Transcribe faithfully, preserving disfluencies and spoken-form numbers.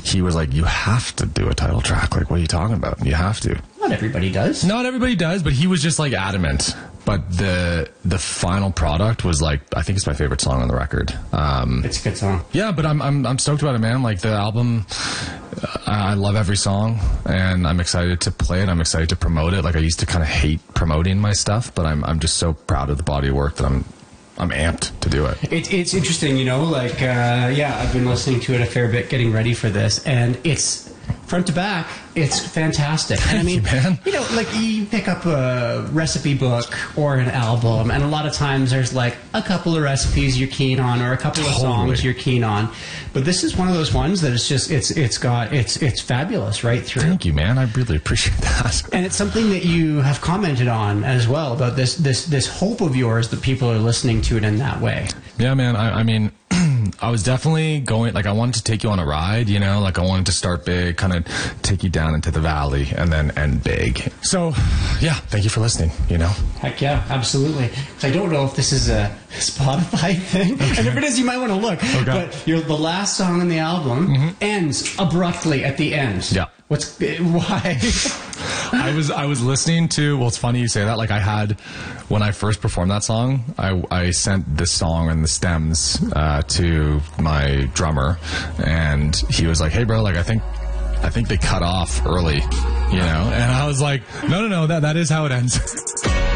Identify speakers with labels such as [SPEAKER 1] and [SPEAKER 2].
[SPEAKER 1] he was like, you have to do a title track. Like, what are you talking about? You have to.
[SPEAKER 2] Not everybody does.
[SPEAKER 1] Not everybody does, but he was just like adamant. But the the final product was like, I think it's my favorite song on the record. Um,
[SPEAKER 2] It's a good song.
[SPEAKER 1] yeah, but I'm I'm I'm stoked about it, man. Like the album, I love every song, and I'm excited to play it. I'm excited to promote it. Like I used to kind of hate promoting my stuff, but I'm I'm just so proud of the body of work that I'm I'm amped to do it.
[SPEAKER 2] It, it's interesting, you know, like, uh, yeah, I've been listening to it a fair bit getting ready for this, and it's front to back, it's fantastic. And I mean,
[SPEAKER 1] you, man.
[SPEAKER 2] you know, like you pick up a recipe book or an album, and a lot of times there's like a couple of recipes you're keen on or a couple of
[SPEAKER 1] Totally.
[SPEAKER 2] songs you're keen on. But this is one of those ones that it's just, it's it's got, it's it's fabulous right through.
[SPEAKER 1] Thank you, man. I really appreciate that.
[SPEAKER 2] And it's something that you have commented on as well, about this this this hope of yours that people are listening to it in that way.
[SPEAKER 1] Yeah, man. I, I mean, I was definitely going, like, I wanted to take you on a ride, you know? Like, I wanted to start big, kind of take you down into the valley, and then end big. So, yeah, thank you for listening, you know?
[SPEAKER 2] Heck yeah, absolutely. So I don't know if this is a Spotify thing.
[SPEAKER 1] Okay.
[SPEAKER 2] And if it is, you might want to look.
[SPEAKER 1] Okay.
[SPEAKER 2] But you're, the last song on the album
[SPEAKER 1] Mm-hmm.
[SPEAKER 2] ends abruptly at the end.
[SPEAKER 1] Yeah.
[SPEAKER 2] What's why?
[SPEAKER 1] I was I was listening to, well, it's funny you say that. Like, I had, when I first performed that song, I, I sent this song and the stems uh, to my drummer, and he was like, hey, bro, like, I think I think they cut off early, you know? And I was like, no, no, no, that that is how it ends.